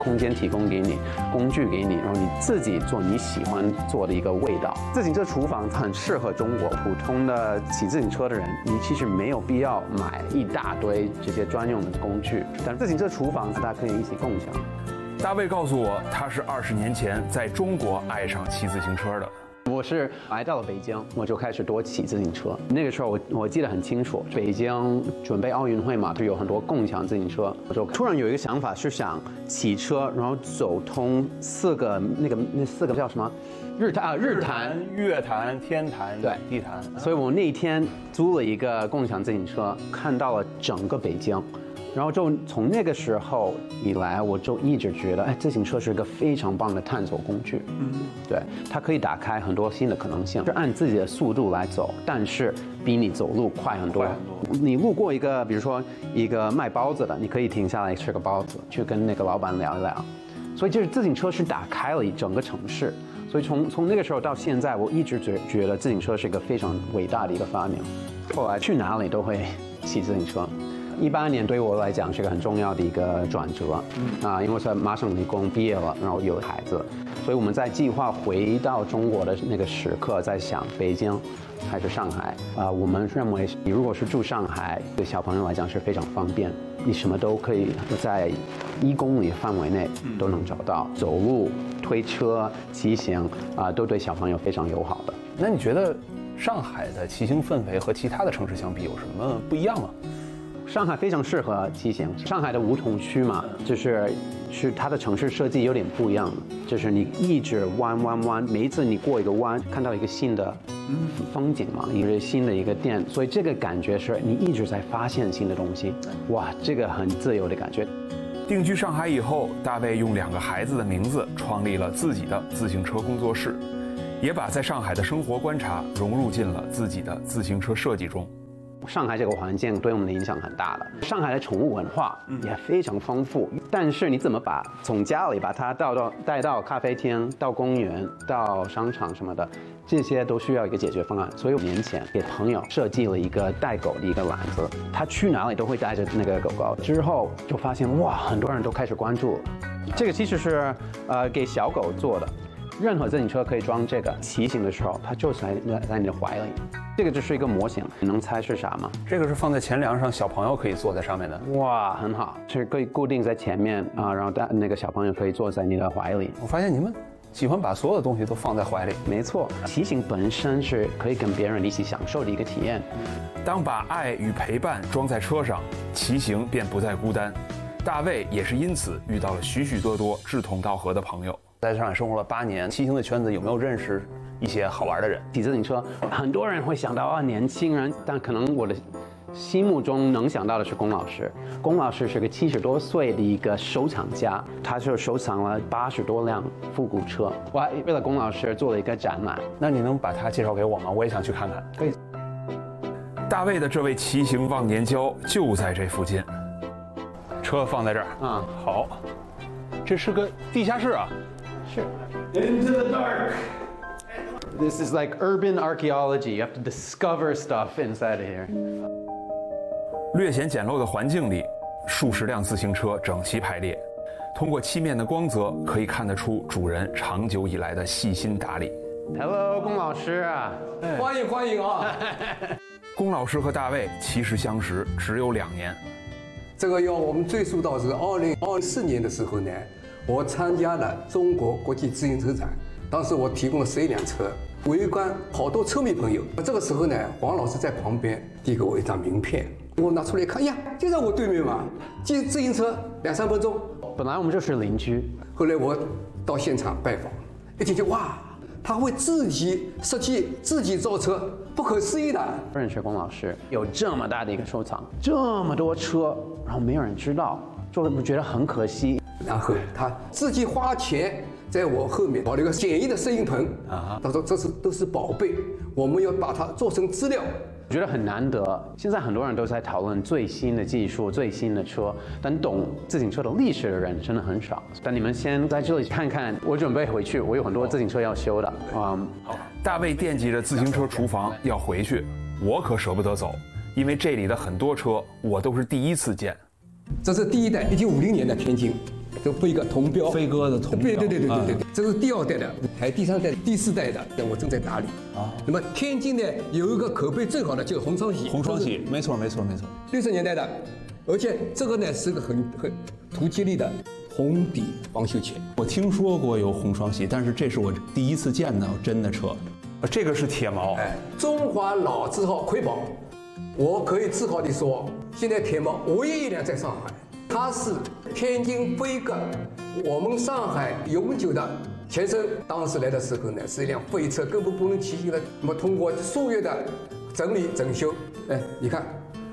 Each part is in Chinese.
空间提供给你，工具给你，然后你自己做你喜欢做的一个味道。自行车厨房很适合中国普通的骑自行车的人，你其实没有必要买一大堆这些专用的工具，但自行车厨房大家可以一起共享。 大卫告诉我，他是20年前在中国爱上骑自行车的。 我是来到了北京，我就开始多骑自行车。那个时候我记得很清楚，北京准备奥运会嘛，就有很多共享自行车。我就突然有一个想法，是想骑车，然后走通那四个叫什么？日坛、 月坛、天坛、 对地坛。 所以我那一天租了一个共享自行车，看到了整个北京。然后就从那个时候以来，我就一直觉得，自行车是一个非常棒的探索工具。对，它可以打开很多新的可能性，是按自己的速度来走，但是比你走路快很多。你路过一个，比如说一个卖包子的，你可以停下来吃个包子，去跟那个老板聊一聊。所以就是自行车是打开了一整个城市。所以从那个时候到现在，我一直觉得自行车是一个非常伟大的一个发明。后来去哪里都会骑自行车。18年对我来讲是个很重要的一个转折，因为我在麻省理工毕业了，然后有了孩子，所以我们在计划回到中国的那个时刻，在想北京还是上海。我们认为你如果是住上海，对小朋友来讲是非常方便，你什么都可以在1公里范围内都能找到，走路、推车、骑行都对小朋友非常友好的。 那你觉得上海的骑行氛围和其他的城市相比有什么不一样吗？ 上海非常适合骑行。上海的梧桐区嘛，就是它的城市设计有点不一样，就是你一直弯，每一次你过一个弯，看到一个新的风景嘛，一个新的一个店，所以这个感觉是你一直在发现新的东西。哇，这个很自由的感觉。 定居上海以后，大卫用2个孩子的名字创立了自己的自行车工作室，也把在上海的生活观察融入进了自己的自行车设计中。 上海这个环境对我们的影响很大的。上海的宠物文化也非常丰富，但是你怎么从家里把它带到咖啡厅、到公园、到商场什么的，这些都需要一个解决方案。所以5年前给朋友设计了一个带狗的一个篮子，他去哪里都会带着那个狗狗。之后就发现哇，很多人都开始关注了。这个其实是给小狗做的。任何自行车可以装这个，骑行的时候它就在你的怀里。这个就是一个模型，你能猜是啥吗？ 这个是放在前梁上，小朋友可以坐在上面的。 哇，很好，是可以固定在前面然后那个小朋友可以坐在你的怀里。 我发现你们喜欢把所有的东西都放在怀里。 没错，骑行本身是可以跟别人一起享受的一个体验。 当把爱与陪伴装在车上，骑行便不再孤单。大卫也是因此遇到了许许多多志同道合的朋友。在上海生活了8年，骑行的圈子有没有认识一些好玩的人？ 骑自行车，很多人会想到年轻人，但可能我的心目中能想到的是龚老师。龚老师是个70多岁的一个收藏家，他就收藏了80多辆复古车。我为了龚老师做了一个展览。 那你能把他介绍给我吗？我也想去看看。 可以。 大卫的这位骑行忘年交就在这附近，车放在这儿好，这是个地下室啊。 是。Into the dark. This is like urban archaeology. You have to discover stuff inside of here. 略显简陋的环境里，数十辆自行车整齐排列，通过漆面的光泽，可以看得出主人长久以来的细心打理。 Hello， 龚老师啊， 欢迎啊！ 龚老师和大卫其实相识只有2年。 这个要我们追溯到是2024年的时候呢。我参加了中国国际自行车展，当时我提供了11辆车，围观好多车迷朋友。这个时候呢，黄老师在旁边递给我一张名片，我拿出来看，呀，就在我对面嘛，骑自行车2、3分钟。 本来我们就是邻居， 后来我到现场拜访，一听就哇，他会自己设计、自己造车，不可思议的。 认识龚老师，有这么大的一个收藏，这么多车，然后没有人知道，就觉得很可惜。 然后他自己花钱在我后面搞了一个简易的摄影棚他说这都是宝贝，我们要把它做成资料。 我觉得很难得，现在很多人都在讨论最新的技术、最新的车，但懂自行车的历史的人真的很少。但你们先在这里看看，我准备回去，我有很多自行车要修的。 好，大卫惦记着自行车厨房要回去，我可舍不得走，因为这里的很多车我都是第一次见。 这是第1代，1950年的天津。 这飞鸽铜标， 飞鸽的铜标， 对，这是第2代的，还第3代、第4代的，我正在打理啊。那么天津呢有一个口碑最好的就是红双喜， 红双喜，没错 ，60年代的，而且这个呢是个很图吉利的红底防锈钳。 我听说过有红双喜，但是这是我第一次见到真的车。这个是铁毛， 中华老字号瑰宝，我可以自豪地说，现在铁毛唯一一辆在上海，它是天津飞鸽，我们上海永久的前身。当时来的时候呢，是一辆废车，根本不能骑行的。那么通过数月的整理整修，你看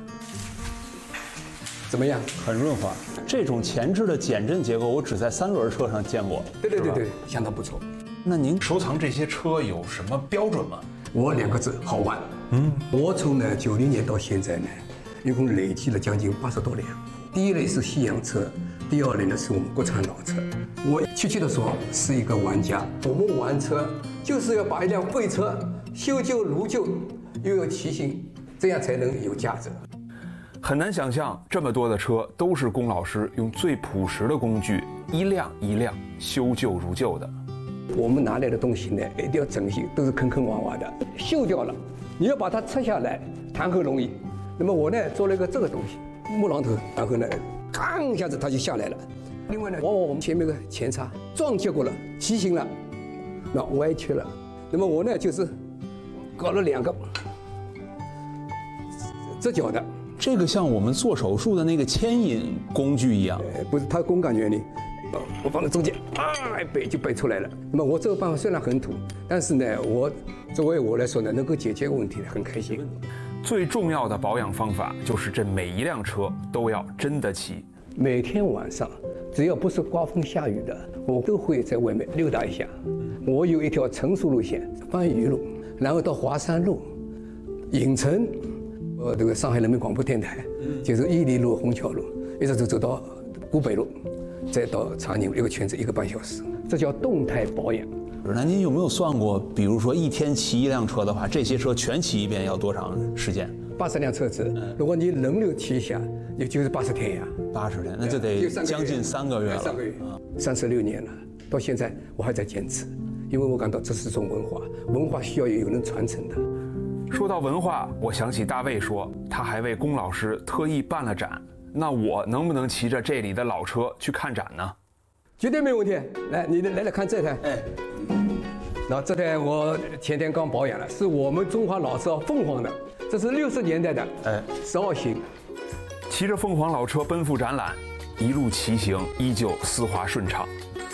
怎么样？ 很润滑。这种前置的减震结构，我只在3轮车上见过。 对，相当不错。 那您收藏这些车有什么标准吗？ 我2个字：好玩。我从90年到现在呢，一共累计了将近80多辆。第一类是西洋车，第2类呢是我们国产老车。我确切的说是一个玩家。我们玩车就是要把一辆废车修旧如旧，又有骑行，这样才能有价值。 很难想象这么多的车都是龚老师用最朴实的工具一辆一辆修旧如旧的。 我们拿来的东西呢，一定要整齐，都是坑坑洼洼的，锈掉了，你要把它拆下来，谈何容易？那么我呢，做了一个这个东西，木榔头，然后呢，吭一下子它就下来了。另外呢，往往我们前面的前叉撞击过了，畸形了，那歪曲了。那么我呢，就是搞了2个折角的。 这个像我们做手术的那个牵引工具一样， 不是，它工感原理。我放在中间，背就背出来了。那么我这个办法虽然很土，但是呢，作为我来说呢，能够解决问题，很开心。 最重要的保养方法就是这每一辆车都要真的骑。 每天晚上，只要不是刮风下雨的，我都会在外面溜达一下。我有一条成熟路线，番禺路，然后到华山路、影城，这个上海人民广播电台，就是伊犁路、虹桥路，一直走到古北路。再到长宁一个圈子1个半小时，这叫动态保养。 那您有没有算过，比如说一天骑1辆车的话，这些车全骑一遍要多长时间 ？80辆车子，如果你轮流骑一下，也就是80天呀。 80天，那就得将近3个月了。 3个月，36年了，到现在我还在坚持，因为我感到这是一种文化，文化需要有人传承的。 说到文化，我想起大卫说，他还为龚老师特意办了展。那我能不能骑着这里的老车去看展呢？ 绝对没问题。来，你来看这台。那这台我前天刚保养了，是我们中华老车凤凰的，这是60年代的12型。 骑着凤凰老车奔赴展览，一路骑行依旧丝滑顺畅。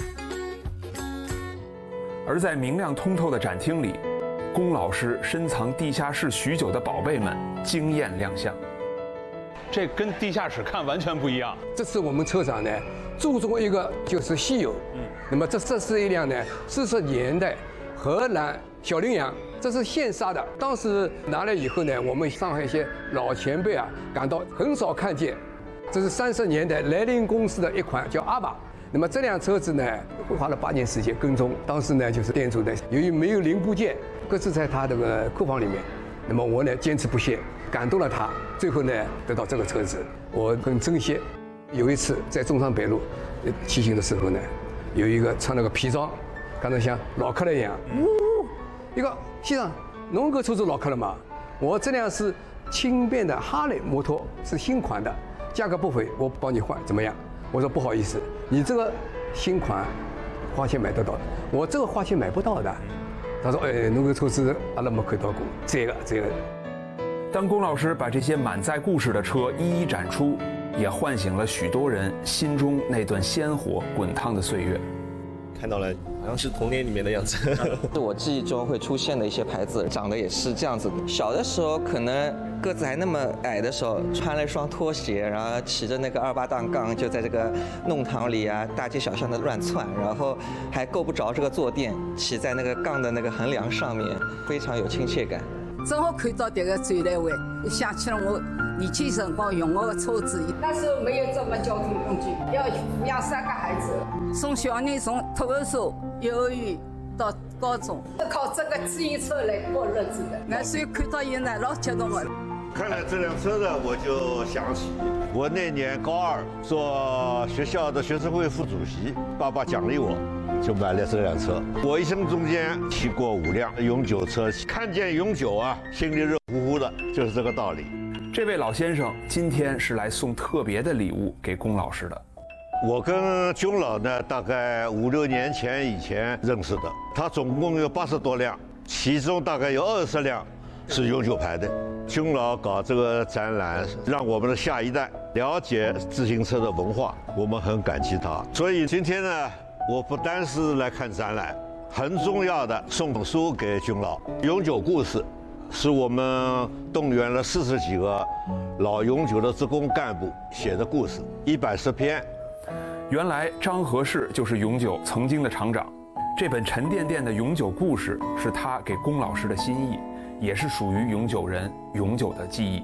而在明亮通透的展厅里，龚老师深藏地下室许久的宝贝们惊艳亮相。这跟地下室看完全不一样。 这次我们车厂呢注重一个就是稀有，那么这是一辆呢40年代荷兰小羚羊，这是现杀的。当时拿来以后呢，我们上海一些老前辈啊感到很少看见。这是30年代莱茵公司的一款叫阿巴。那么这辆车子呢花了8年时间跟踪，当时呢就是店主呢由于没有零部件，搁置在他这个库房里面，那么我呢坚持不懈。感动了他，最后呢得到这个车子，我很珍惜。有一次在中山北路骑行的时候呢，有一个穿了个皮装，刚才像老客人一样，一个先生，侬个车子老客人嘛？我这辆是轻便的哈雷摩托，是新款的，价格不菲，我帮你换，怎么样？我说不好意思，你这个新款花钱买得到的，我这个花钱买不到的。他说，侬个车子阿拉没看到过，这个。 当龚老师把这些满载故事的车一一展出，也唤醒了许多人心中那段鲜活滚烫的岁月。 看到了，好像是童年里面的样子。 是我记忆中会出现的一些牌子，长得也是这样子的。小的时候可能个子还那么矮的时候，穿了一双拖鞋，然后骑着那个28档杠，就在这个弄堂里啊、大街小巷的乱窜，然后还够不着这个坐垫，骑在那个杠的那个横梁上面，非常有亲切感。 正好看到这个展览会，想起了我年轻辰光用我的车子。那时候没有这么交通工具，要抚养3个孩子，送小人从托儿所、幼儿园到高中，靠这个自行车来过日子的。那所以看到现在老激动了。 看了这辆车呢，我就想起我那年高2，做学校的学生会副主席，爸爸奖励我，就买了这辆车。我一生中间骑过5辆永久车，看见永久啊，心里热乎乎的，就是这个道理。 这位老先生今天是来送特别的礼物给龚老师的。 我跟龚老呢，大概5、6年以前认识的。他总共有80多辆，其中大概有20辆是永久牌的。龚老搞这个展览，让我们的下一代了解自行车的文化，我们很感激他。所以今天呢，我不单是来看展览，很重要的送本书给龚老，《永久故事》是我们动员了40几个老永久的职工干部写的故事，110篇。 原来张和氏就是永久曾经的厂长，这本沉甸甸的永久故事是他给龚老师的心意，也是属于永久人永久的记忆。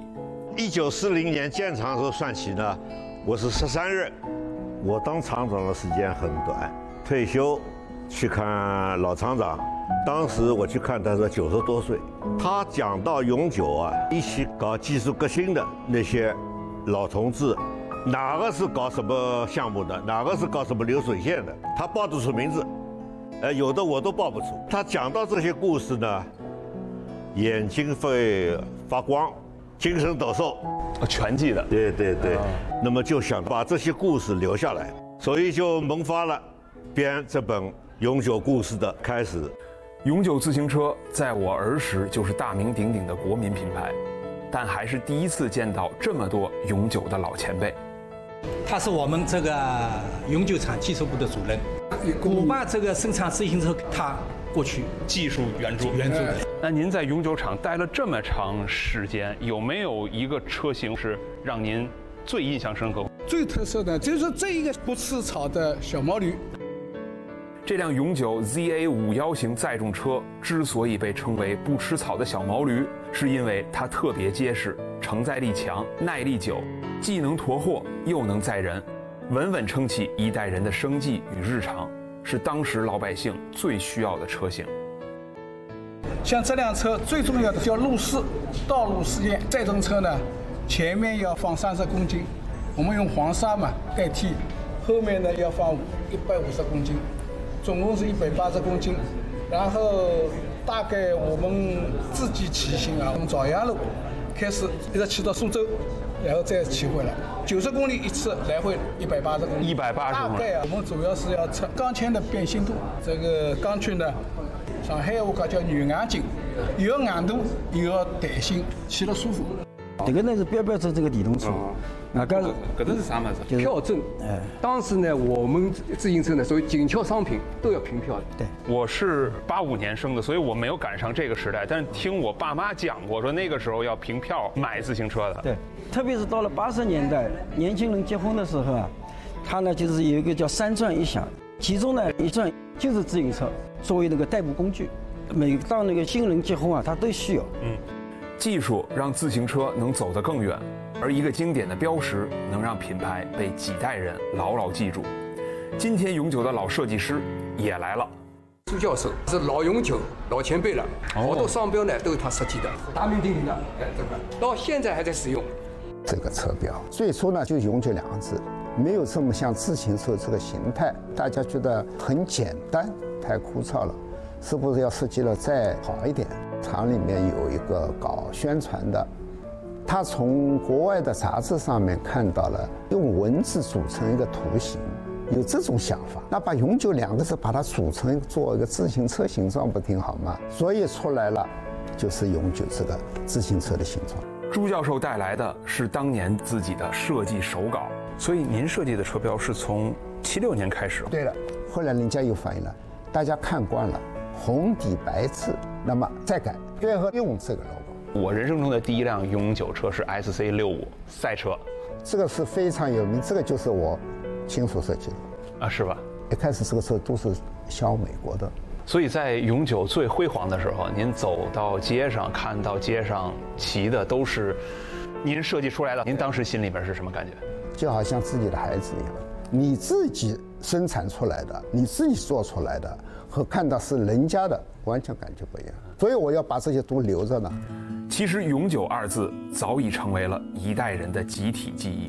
1940年建厂时候算起呢，我是13任，我当厂长的时间很短，退休去看老厂长，当时我去看他是90多岁。他讲到永久啊，一起搞技术革新的那些老同志，哪个是搞什么项目的，哪个是搞什么流水线的，他报得出名字，有的我都报不出。他讲到这些故事呢，眼睛会发光，精神抖擞， 全记得。 对对对，那么就想把这些故事留下来，所以就萌发了编这本永久故事的开始。 永久自行车在我儿时就是大名鼎鼎的国民品牌，但还是第一次见到这么多永久的老前辈。 他是我们这个永久厂技术部的主任，古巴这个生产自行车，他过去技术援助的。 那您在永久厂待了这么长时间，有没有一个车型是让您最印象深刻？ 最特色的就是这一个不吃草的小毛驴。 这辆永久 ZA51型载重车之所以被称为不吃草的小毛驴，是因为它特别结实，承载力强，耐力久，既能驮货又能载人，稳稳撑起一代人的生计与日常，是当时老百姓最需要的车型。 像这辆车最重要的叫路试，道路试验载重车呢，前面要放30公斤，我们用黄沙嘛代替，后面呢要放150公斤。总共是180公斤，然后大概我们自己骑行啊，从枣阳路开始一直骑到苏州，然后再骑回来，90公里一次，来回180公里。 180公里。 大概啊，我们主要是要测钢圈的变形度。这个钢圈呢，上海话讲叫软硬劲，又要硬度，又要弹性，骑得舒服。 这个呢是标准这个电动车。 搿个是啥么子？ 票证。当时呢，我们自行车呢，属于紧俏商品，都要凭票的。 对， 我是85年生的，所以我没有赶上这个时代。但是听我爸妈讲过，说那个时候要凭票买自行车的。 对，特别是到了80年代，年轻人结婚的时候啊，他呢就是有一个叫3转1响，其中呢1转就是自行车作为那个代步工具。每当那个新人结婚啊，他都需要。 技术让自行车能走得更远，而一个经典的标识能让品牌被几代人牢牢记住。今天永久的老设计师也来了， 朱教授是老永久、老前辈了，好多商标呢都是他设计的，大名鼎鼎的。这个到现在还在使用。 这个车标最初呢就永久2个字，没有这么像自行车这个形态，大家觉得很简单，太枯燥了，是不是要设计了再好一点？厂里面有一个搞宣传的，他从国外的杂志上面看到了用文字组成一个图形，有这种想法，那把永久2个字把它组成做一个自行车形状不挺好吗？所以出来了就是永久这个自行车的形状。 朱教授带来的是当年自己的设计手稿，所以您设计的车标是从76年开始。 对了，后来人家又反映了，大家看惯了红底白字，那么再改，最后用这个 logo。 我人生中的第一辆永久车是 SC65 赛车， 这个是非常有名，这个就是我亲手设计的啊，是吧？ 一开始这个车都是销美国的。 所以在永久最辉煌的时候，您走到街上，看到街上骑的都是您设计出来的，您当时心里边是什么感觉？ 就好像自己的孩子一样，你自己生产出来的，你自己做出来的，和看到是人家的，完全感觉不一样。所以我要把这些都留着呢。 其实“永久”2字早已成为了一代人的集体记忆。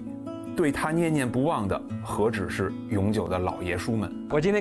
对他念念不忘的，何止是永久的老爷叔们？ 我今天